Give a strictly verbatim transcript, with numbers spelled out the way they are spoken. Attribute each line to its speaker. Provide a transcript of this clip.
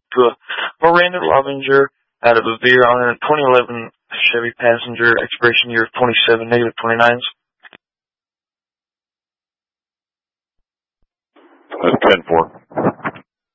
Speaker 1: to a Miranda Lovinger out of a Veer on a twenty eleven Chevy Passenger, expiration year of twenty-seven, negative twenty-nines.
Speaker 2: That's ten four.